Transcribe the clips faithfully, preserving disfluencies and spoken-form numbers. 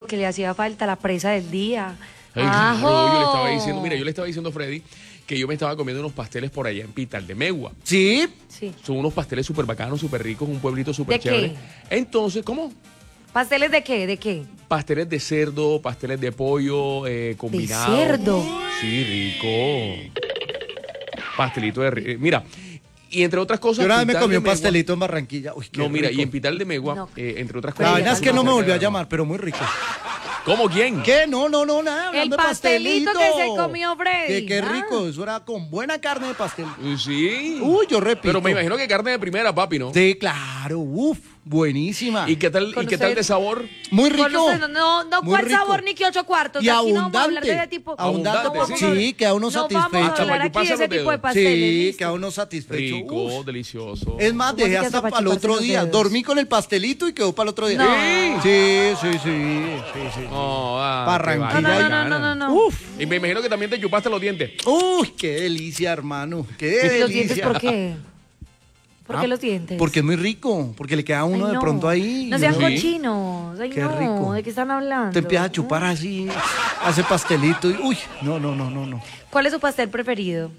que le hacía falta la presa del día. Ay, ¡Ajo! claro, yo le estaba diciendo, mira, yo le estaba diciendo a Freddy que yo me estaba comiendo unos pasteles por allá en Pital de Megua. ¿Sí? Sí. Son unos pasteles súper bacanos, súper ricos, un pueblito súper ¿De chévere. qué? Entonces, ¿cómo? ¿Pasteles de qué? ¿De qué? Pasteles de cerdo, pasteles de pollo, eh, combinados. ¿De cerdo? Sí, rico. Pastelito de... ri- eh, Mira, y entre otras cosas... Yo una vez me Pital comí de un Megua- pastelito en Barranquilla. Uy, qué No, mira, rico. y en Pital de Megua, No. eh, entre otras La cosas... vaina es que no me volvió a cerca de- llamar, pero muy rico. ¿Cómo? ¿Quién? ¿Qué? No, no, no, nada. El hablando de pastelito que se comió Freddy. Que qué Ah. rico, eso era con buena carne de pastel. Eh, Sí. Uy, yo repito. Pero me imagino que carne de primera, papi, ¿no? Sí, claro, uf, buenísima. ¿Y qué tal, Con y qué tal usted- de sabor? Muy Con rico. usted, no, no, no muy cuál rico. sabor ni que ocho cuartos. Y Aquí no vamos a hablar abundante. de ese tipo. Abundante, No vamos a sí, hablar- queda uno No vamos satisfecho. a hablar Hasta aquí de pasa ese los tipo de dedos. pasteles. Sí, listo. queda uno satisfecho. Rico, Uf. delicioso. Es más, ¿Cómo dejé así que hasta hasta para el chuparse otro los día. dedos? Dormí con el pastelito y quedó para el otro día. No. Sí, sí, sí, sí, sí. No, ah, Barranquilla. qué No, no, no, bacana. no, no, no. Uf, Y me imagino que también te chupaste los dientes. uy, qué delicia, hermano. Qué ¿Y delicia. los dientes por qué? ¿Por Ah, qué los dientes? Porque es muy rico, porque le queda a uno Ay, de no. pronto ahí. No sean Sí. cochinos. Ay, Qué no. rico. ¿De qué están hablando? Te empiezas a chupar así, hace pastelito y uy, no, no, no, no, no. ¿Cuál es su pastel preferido?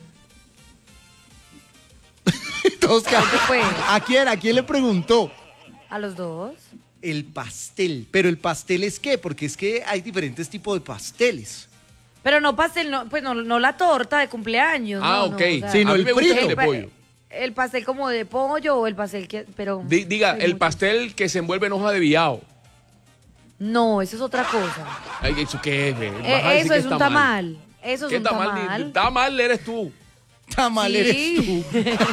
Todos ca- fue? ¿A quién? ¿A quién le preguntó? ¿A los dos? El pastel. Pero el pastel es qué? Porque es que hay diferentes tipos de pasteles. Pero no pastel, no, pues no, no la torta de cumpleaños. Ah, no, ok. No, o sea, Sí, no, a mí el me gusta frito. el de pa- pollo. El pastel como de pollo o el pastel que... Pero... Di- diga, hay el muchos. pastel que se envuelve en hoja de viao. No, eso es otra cosa. Ay, ¿eso qué es? ve? Eh, Vas a decir eso que es un está mal. tamal. Eso es ¿Qué un tamal? tamal. Tamal eres tú. Tamal Sí. eres tú.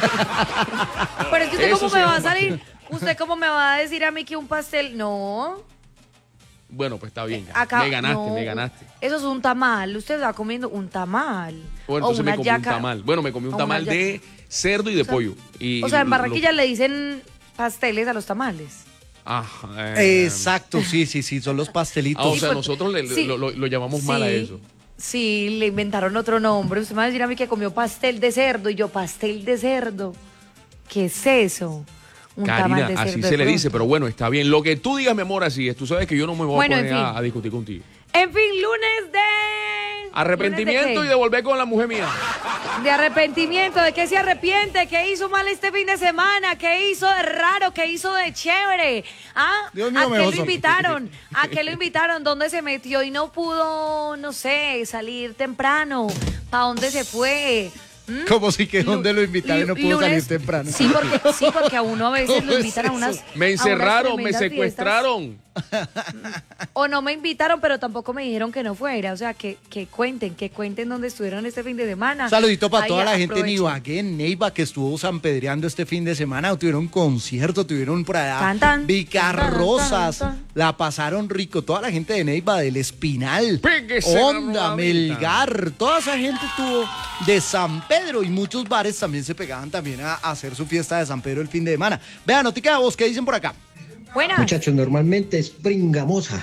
Pero es que usted Eso cómo se me va a llama. salir... ¿Usted cómo me va a decir a mí que un pastel? No. Bueno, pues está bien. ya. Acá, me ganaste, no. me ganaste. Eso es un tamal. Usted va comiendo un tamal. Bueno, o entonces una me comí yaca. un tamal. Bueno, me comí un o una tamal yaca. de cerdo y de pollo. Y, O sea, en lo- Barranquilla le dicen pasteles a los tamales. Ajá. eh, Exacto, sí, sí, sí, son los pastelitos. Ah, o Sí, sea, pues, nosotros le- sí. lo, lo- lo llamamos mal a Sí. eso. Sí, le inventaron otro nombre. Usted me va a decir a mí que comió pastel de cerdo y yo pastel de cerdo. ¿Qué es eso? Un tamal Karina, de cerdo. así de se le pronto. dice, pero bueno, está bien. Lo que tú digas, mi amor, así es. Tú sabes que yo no me voy Bueno, a en poner a, fin. a discutir contigo. En fin, lunes de... Arrepentimiento ¿Lunes de y qué? de volver con la mujer mía. De arrepentimiento, ¿de qué se arrepiente? ¿Qué hizo mal este fin de semana? ¿Qué hizo de raro? ¿Qué hizo de chévere? ¿Ah? Dios mío, ¿A me qué lo gozo. invitaron? ¿A qué lo invitaron? ¿Dónde se metió y no pudo, no sé, salir temprano? ¿Para dónde se fue? ¿Mm? Como si que Lu- donde lo invitaron y no pudo lunes- salir temprano. Sí, porque, sí, porque a uno a veces ¿Cómo lo es invitan a unas... eso? Me a unas encerraron, me tremendas secuestraron. fiestas. O no me invitaron, pero tampoco me dijeron que no fuera. O sea, que, que cuenten, que cuenten dónde estuvieron este fin de semana. Un saludito para Ahí toda la gente en aprovechen. Ibagué, en Neiva, que estuvo sanpedreando este fin de semana. Tuvieron concierto, tuvieron por allá Tan, tan, Vicarrosas. tan, tan, tan. La pasaron rico. Toda la gente de Neiva, del Espinal, Péguese la Honda, rodadita. Melgar. Toda esa gente estuvo de San Pedro. Y muchos bares también se pegaban también a, a hacer su fiesta de San Pedro el fin de semana. Vean, notica de voz, ¿qué dicen por acá? Buenas. Muchachos, normalmente es pringamosa,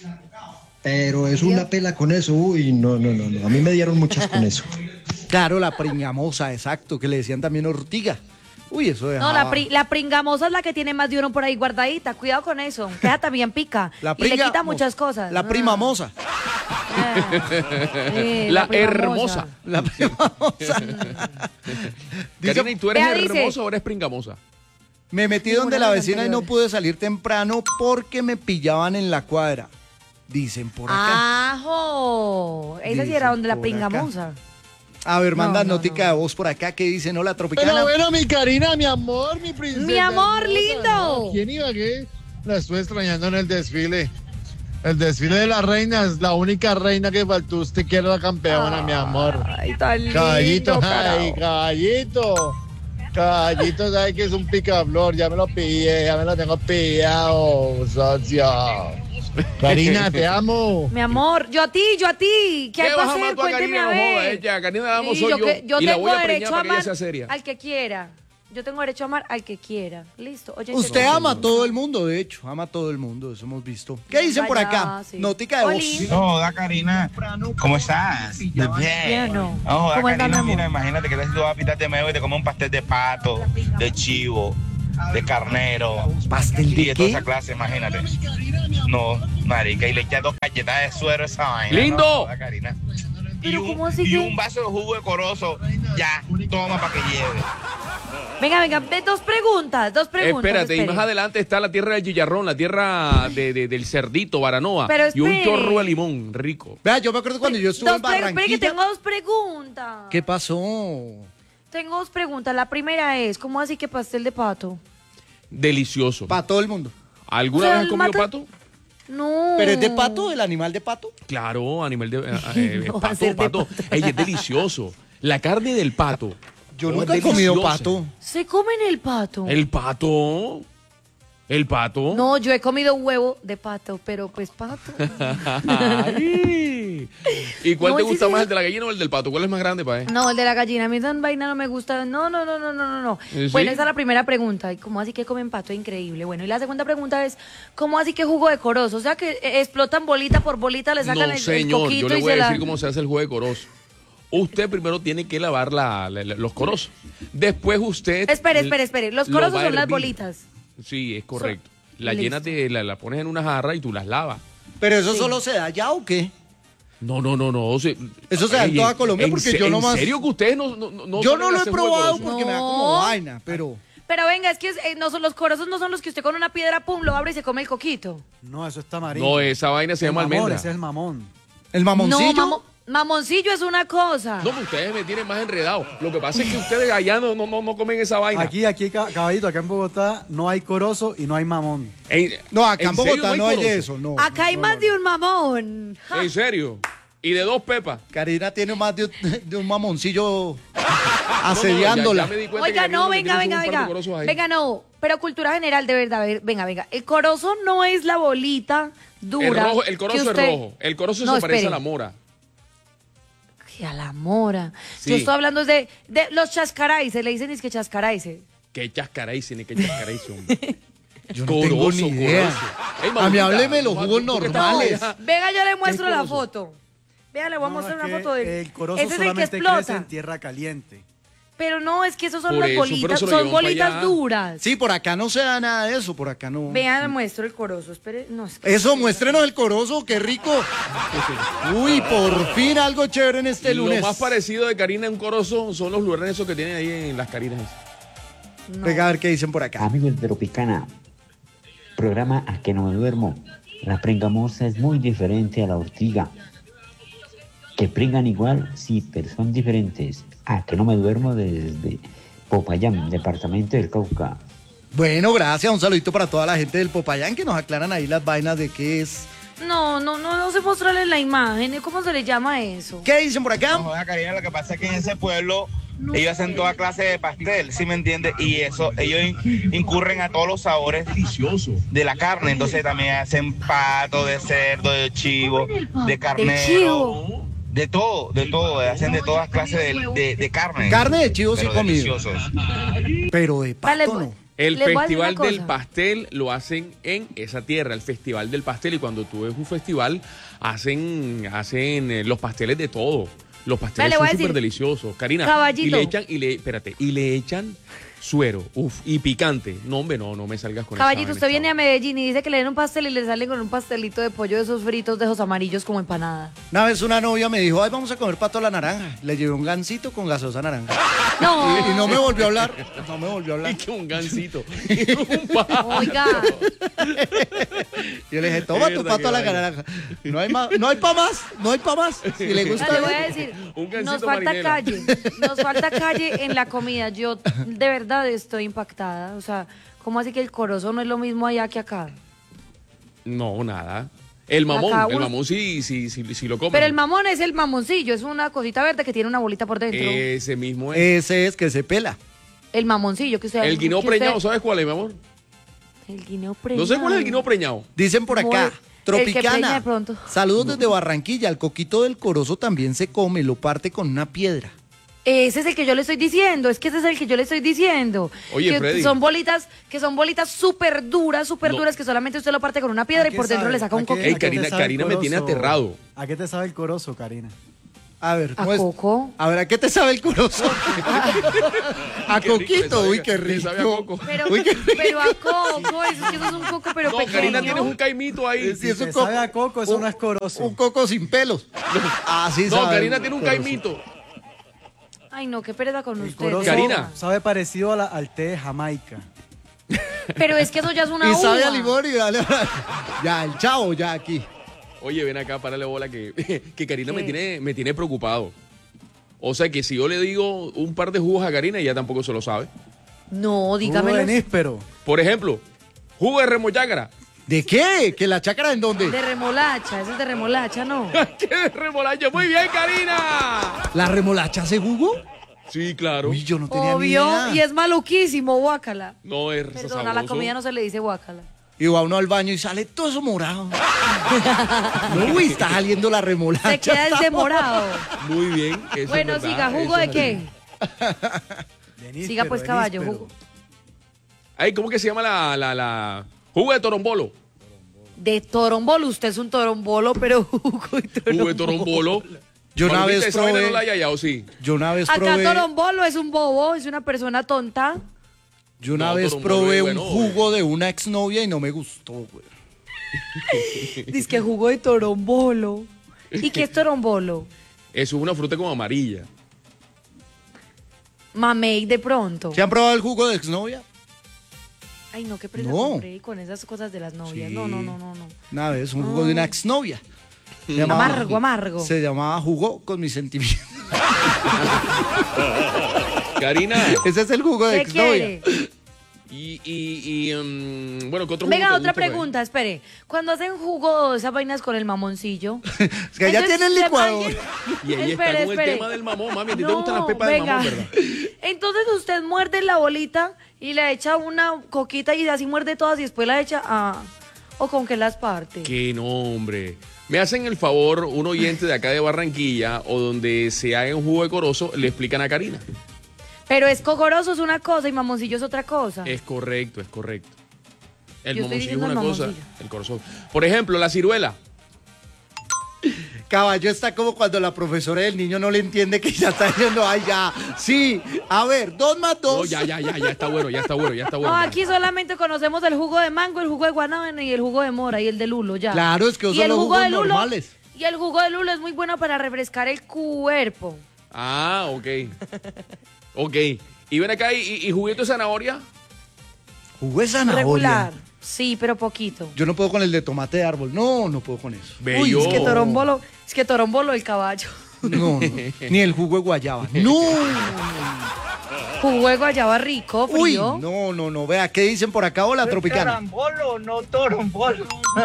pero es una pela con eso. Uy, no, no, no, no. A mí me dieron muchas con eso. Claro, la pringamosa, exacto, que le decían también ortiga. Uy, eso No, dejaba... la, pri- la pringamosa es la que tiene más de uno por ahí guardadita. Cuidado con eso. Queda también pica. La y le pringa- quita muchas cosas. La Ah. primamosa. Ah. Sí, La prima hermosa. La primamosa. Dice- Karina, ¿y tú eres Vea, dice- hermosa o eres pringamosa? Me metí Ninguna donde de la las vecina y no anteriores. pude salir temprano porque me pillaban en la cuadra. Dicen por acá. ¡Ajo! Esa sí Dicen era donde la por pringamosa. A ver, no, manda no, notica no. de voz por acá que dicen, hola, tropicana. Pero bueno, mi Karina, mi amor, mi princesa. Mi amor, hermosa, lindo. ¿no? ¿Quién iba qué? La estuve extrañando en el desfile. El desfile de las reinas, la única reina que faltó usted que era la campeona, mi amor. Ay, tan lindo, Caballito, ay, carajo. caballito. Caballito, ¿sabes que es un picaflor? Ya me lo pillé, ya me lo tengo pillado, socio. Karina, te amo. Mi amor, yo a ti, yo a ti. ¿Qué hay vas para a amar hacer? tú a Cuénteme Karina? a No jodas, ver. ella, Karina la amo Sí, soy yo. que- yo y la tengo voy a preñar derecho a para que ella amar sea seria. al que quiera. Yo tengo derecho a amar al que quiera. Listo. Oye, Usted no, ama a todo el mundo, de hecho, ama a todo el mundo, eso hemos visto. ¿Qué dicen por Vaya, acá? sí. Notica de Oli. voz. No, joda, Karina. ¿Cómo estás? Bien. Bien, no. No, joda, ¿Cómo estás, Karina, mi mira, amor? imagínate que te tú vas a pitar de medio y te comes un pastel de pato, de chivo, de carnero. ¿Pastel Y de de toda qué? esa clase, imagínate. No, marica, y le echas dos galletas de suero esa vaina. ¡Lindo! No, joda, Karina. Y Pero un, ¿cómo así y que? un vaso de jugo de corozo, ya, toma para que lleve. Venga, venga, de dos preguntas, dos preguntas. Espérate, y espere. más adelante está la tierra del chicharrón, la tierra de, de- del cerdito, Baranoa. Pero y un espere. chorro de limón rico. Vea, yo me acuerdo cuando yo estuve Dos en pre- espere Barranquilla. que tengo dos preguntas. ¿Qué pasó? Tengo dos preguntas. La primera es, ¿cómo así que pastel de pato? Delicioso. Para todo el mundo. ¿Alguna O sea, vez has el comido mata- pato? No. ¿Pero es de pato, el animal de pato? Claro, animal de eh, eh, No va a pato, ser de pato. pato. Ey, es delicioso. La carne del pato. Yo Oh, nunca es he comido deliciosa. pato. ¿Se comen el pato? El pato. El pato. No, yo he comido huevo de pato, pero pues pato. Ay. ¿Y cuál No, te sí, gusta sí. más, el de la gallina o el del pato? ¿Cuál es más grande para él? No, el de la gallina. A mí esa vaina no me gusta. No, no, no, no, no, no, no. ¿Sí? Bueno, esa es la primera pregunta. ¿Y cómo así que comen pato? Increíble. Bueno, y la segunda pregunta es, ¿cómo así que jugo de corozo? O sea, que eh, explotan bolita por bolita, le sacan No, el, el señor, yo coquito le y voy a se decir la... cómo se hace el jugo de corozo. Usted primero tiene que lavar la- la- la- los corozos. Después usted... Espere, espere, espere. Los lo corozos va a son las hervir. bolitas. Sí, es correcto. La Listo. llenas de... La, la pones en una jarra y tú las lavas. ¿Pero eso Sí. solo se da allá o qué? No, no, no, no. se- Eso se da en Ey, toda Colombia ¿en porque se- yo nomás- ¿En serio que ustedes no, no, no- no Yo saben no lo he hacer jugo de probado corozo? porque me da No. como vaina, pero... Pero venga, es que eh, no son los corozos no son los que usted con una piedra, pum, lo abre y se come el coquito. No, eso está amarillo. No, esa vaina se El llama mamón, almendra. ese es el mamón. ¿El mamoncillo? No, mamo- mamoncillo es una cosa. No, pero ustedes me tienen más enredado. Lo que pasa es que ustedes allá no, no, no, no comen esa vaina. Aquí, aquí, ca- caballito, acá en Bogotá no hay corozo y no hay mamón. En- No, acá en serio Bogotá no hay de corozo? eso, no. Acá hay más de un mamón. Ja. ¿En serio? ¿Y de dos pepas? Karina tiene más de un, de un mamoncillo No, no, ya- asediándola. ya me di cuenta que Oiga, Karina no, lo que venga, tiene son venga, un par de venga. corozos ahí. Venga, no. Pero cultura general, de verdad. a ver, Venga, venga. El corozo no es la bolita dura. El, rojo, el que corozo usted- es rojo. El corozo No, se parece espere. a la mora. Que a la mora. Sí. Yo estoy hablando de, de los chascaraices. Le dicen es que chascaraices. Qué chascaráis, ni qué chascaráis, hombre. Yo no tengo ni idea. Ey, A mí mamita, hábleme de los mamá, jugos tú- tú que estás normales. allá. Venga, yo le muestro la corozo? foto. Venga, le voy a No, mostrar es una que foto de el corozo Ese es el que solamente crece explota. en tierra caliente. Pero no, es que esos son Por las eso, pero bolitas. eso lo Son llevan para bolitas allá. duras. Sí, por acá no se da nada de eso, por acá no. Vean, le muestro el corozo. Espere, no, es que... Eso, muéstrenos el corozo, qué rico. Uy, por fin algo chévere en este Lo lunes. más parecido de Karina en un corozo son los lugares esos que tienen ahí en las Carinas. no. Venga, a ver qué dicen por acá. Amigos de Tropicana, programa A que no me duermo. La prengamosa es muy diferente a la ortiga. Que prengan igual, sí, pero son diferentes. A que no me duermo desde Popayán, departamento del Cauca. Bueno, gracias. Un saludito para toda la gente del Popayán que nos aclaran ahí las vainas de qué es. No, no, no, no sé mostrarles la imagen. ¿Cómo se le llama eso? ¿Qué dicen por acá? No joda, Karina, lo que pasa es que en ese pueblo ellos hacen toda clase de pastel, ¿sí me entiendes? Y eso, ellos in- incurren a todos los sabores deliciosos de la carne. Entonces también hacen pato, de cerdo, de chivo, de carnero. chivo. De todo, de todo, hacen de todas clases de, de- de carne. Carne de chivo sí Pero he comido. deliciosos. Pero de Vale, pato pues, no. El les voy a decir festival una del cosa. pastel lo hacen en esa tierra, el festival del pastel. Y cuando tú ves un festival, hacen, hacen eh, los pasteles de todo. Los pasteles Vale, voy son a decir, súper deliciosos. Karina, caballito. y le echan, y le, espérate, y le echan suero, uf, y picante. No, hombre, no, no me salgas con Caballito, esa usted vaina, viene a chavo. Medellín y dice que le den un pastel y le sale con un pastelito de pollo de esos fritos de esos amarillos como empanada. Una vez una novia me dijo, ay, vamos a comer pato a la naranja. Le llevé un gansito con gaseosa naranja. No. Y, y no me volvió a hablar. No me volvió a hablar. Y que un gansito. y un pato. Oiga, Yo le dije, toma tu Mierda, pato a la qué vaina. naranja. No hay más, no hay pa' más, no hay pa' más. Si le gusta. le voy bien. a decir, Un gansito nos falta marinela. calle, nos falta calle en la comida. Yo de verdad estoy impactada. O sea, ¿cómo así que el corozo no es lo mismo allá que acá? No, nada. El mamón, Acá el uno- mamón sí, sí, sí, sí lo comen. Pero el mamón es el mamoncillo, es una cosita verde que tiene una bolita por dentro. Ese mismo es. Ese es que se pela. El mamoncillo que usted el guineo que usted- preñado, ¿sabes cuál es, mi amor? El guineo preñado. No sé cuál es el guineo preñado. Dicen por Como acá, el- el que preña Tropicana. de pronto. Saludos desde Barranquilla. El coquito del corozo también se come, lo parte con una piedra. Ese es el que yo le estoy diciendo, es que ese es el que yo le estoy diciendo. Oye, que Freddy. son bolitas, que son bolitas súper duras, súper No. duras, que solamente usted lo parte con una piedra ¿A y qué por dentro sabe? le saca un ¿A qué- coquito. Ey, a qué te Karina- sabe el Karina me tiene corozo? aterrado. ¿A qué te sabe el corozo, Karina? A ver, ¿A muestra. coco? A ver, ¿a qué te sabe el corozo? A Qué rico, le coquito, sabe- uy, qué le sabe a rico. coco. Pero, Uy, qué rico. pero a coco, eso es que eso es un coco, pero No, pequeño. Karina, tienes un caimito ahí. Sí, es Si un te coco. sabe a coco, eso Un- no es corozo. Un coco sin pelos. Así No, sabe Karina el tiene un corozo. caimito. Ay, no, qué pereza con El ustedes. corozo Karina. sabe parecido a la- al té de Jamaica. Pero es que eso ya es una Y sabe a uva. limón y dale. Ya, el chavo, ya aquí. Oye, ven acá, párale bola que, que Karina me ¿Qué? tiene, me tiene preocupado. O sea que si yo le digo un par de jugos a Karina, ella tampoco se lo sabe. No, Jugo dígamelo. de níspero. Por ejemplo, jugo de remojágara. ¿De qué? ¿Que la chácara en dónde? De remolacha, eso es de remolacha, ¿no? ¡Qué de remolacha! ¡Muy bien, Karina! ¿La remolacha hace jugo? Sí, claro. Uy, yo no tenía ni Obvio, idea. y es maluquísimo, guácala. No es Perdona, a la sabroso. comida no se le dice guácala. Y va uno al baño y sale todo eso morado. No, uy, está saliendo la remolacha. Se queda el está demorado. Muy bien. Eso Bueno, es verdad, siga, ¿jugo eso de es qué? verdad. De níspero, Siga pues, de caballo, níspero. jugo. Ay, ¿cómo que se llama la, la, la... Jugo de torombolo? De torombolo, usted es un torombolo, pero jugo de torombolo. Jugo de torombolo. Yo una Malumita, vez esa vaina probé- no la haya hallado, sí. Yo una vez Acá probé, torombolo es un bobo, es una persona tonta. yo una No, vez torombolo probé es un bueno, jugo de una exnovia y no me gustó, güey. Dice que jugo de torombolo. ¿Y qué es torombolo? Eso es una fruta como amarilla. Mamey de pronto. ¿Se han probado el jugo de exnovia? Ay, no, qué presa No. compré con esas cosas de las novias. Sí. No, no, no, no, no. Una vez, un jugo de una exnovia. Se llamaba- Amargo, amargo. Se llamaba jugo con mis sentimientos. Karina, Ese es el jugo de ¿Qué exnovia. quiere? y, y, y um, bueno, ¿qué otro jugo Venga, te otra gusta, güey? pregunta, espere. Cuando hacen jugo, esas vainas con el mamoncillo. Es que ya entonces, tiene el ¿se licuador. alguien- Y ella está Espere, con el espere. tema del mamón, mami. ¿A ti te No, gustan las pepas venga. del mamón, verdad? Entonces usted muerde la bolita y le echa una coquita y así muerde todas y después la echa a... ¿O con qué las parte? Qué nombre. Me hacen el favor, un oyente de acá de Barranquilla o donde se haga un jugo de corozo, le explican a Karina. Pero es cocoroso es una cosa y mamoncillo es otra cosa. Es correcto, es correcto. El Yo estoy mamoncillo es diciendo una el cosa, mamoncillo. el corozo. Por ejemplo, la ciruela. Caballo está como cuando la profesora del niño no le entiende que ya está diciendo, ay, ya. Sí, a ver, dos más No, dos. ya, ya, ya, ya está bueno, ya está bueno, ya está bueno. No, aquí solamente conocemos el jugo de mango, el jugo de guanábana y el jugo de mora y el de lulo, ya. Claro, es que Y son el los jugo jugos de lulo- normales. Y el jugo de lulo es muy bueno para refrescar el cuerpo. Ah, ok. Ok. Y ven acá, ¿y, y juguito de zanahoria? Jugo de zanahoria. Regular. Sí, pero poquito. Yo no puedo con el de tomate de árbol. No, no puedo con eso. Bello. Uy, es que torombolo, es que torombolo el caballo. No, no. Ni el jugo de guayaba. No. Jugo de guayaba rico, Uy, frío. no, no, no. Vea, ¿qué dicen por acá? Hola, tropicana. Carambolo, no torombolo.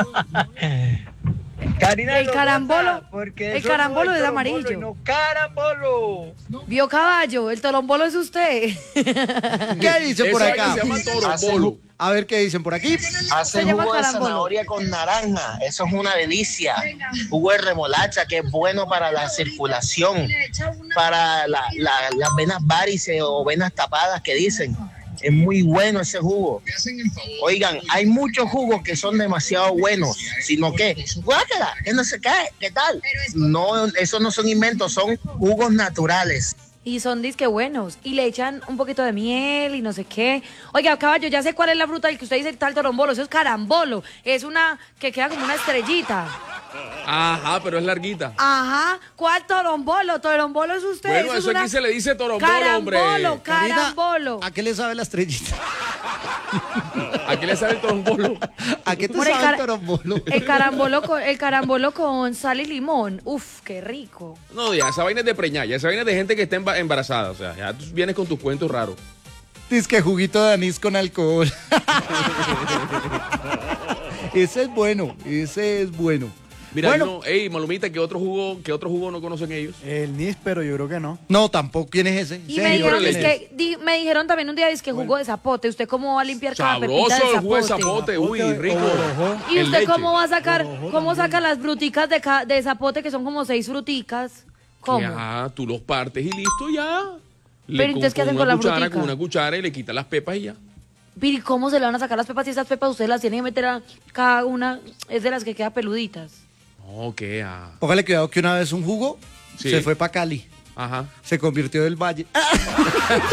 Karina El lo carambolo- goza, porque el eso carambolo no es torombolo amarillo. y No carambolo. Vio caballo, el torombolo es usted. ¿Qué dicen por Esa acá? vaina se llama torombolo. A ver qué dicen por aquí. Hace Se llama jugo de carambolo. zanahoria con naranja, eso es una delicia. Jugo de remolacha, que es bueno para la circulación, para la- la- las venas varices o venas tapadas que dicen. Es muy bueno ese jugo. Oigan, hay muchos jugos que son demasiado buenos, sino que, guácala, que no se cae, ¿qué tal? No, esos no son inventos, son jugos naturales. Y son disque buenos. Y le echan un poquito de miel y no sé qué. Oiga, caballo, ya sé cuál es la fruta del que usted dice tal torombolo. Eso es carambolo. Es una que queda como una estrellita. Ajá, pero es larguita. Ajá. ¿Cuál torombolo? Torombolo es usted. Bueno, es eso una- aquí se le dice torombolo, hombre. Carambolo, Karina, carambolo. ¿a qué le sabe la estrellita? ¿A qué le sale el torombolo? ¿A qué te Por el sabe el cara- torombolo? El carambolo, con, el carambolo con sal y limón. Uf, qué rico. No, ya, esa vaina es de preñar, ya esa vaina es de gente que está emba- embarazada. O sea, ya tú vienes con tus cuentos raros. Dice que juguito de anís con alcohol. Ese es bueno, ese es bueno. Mira, bueno, yo no, ey, Malumita, ¿qué otro jugo, qué otro jugo no conocen ellos? El níspero, yo creo que no. no, tampoco. ¿Quién es ese? Y Sí, me dijeron, órale. es que, di- me dijeron también un día es que jugo de zapote. ¿Usted cómo va a limpiar cada pepita Sabroso de el jugo de zapote? zapote, uy, Zapote rico. o borojó. ¿Y En usted leche. cómo va a sacar, Borojó cómo también. saca las fruticas de, ca- de zapote que son como seis fruticas? ¿Cómo? Ya, tú los partes y listo, ya. Le- Pero entonces, ¿qué hacen una con la cuchara, frutica? con una cuchara y le quitas las pepas y ya. Pero ¿y cómo se le van a sacar las pepas si esas pepas ustedes las tienen que meter a cada una? Es de las que quedan peluditas. No, ¿qué? Ah. Póngale cuidado que una vez un jugo Sí. Se fue para Cali. Ajá. Se convirtió del Valle.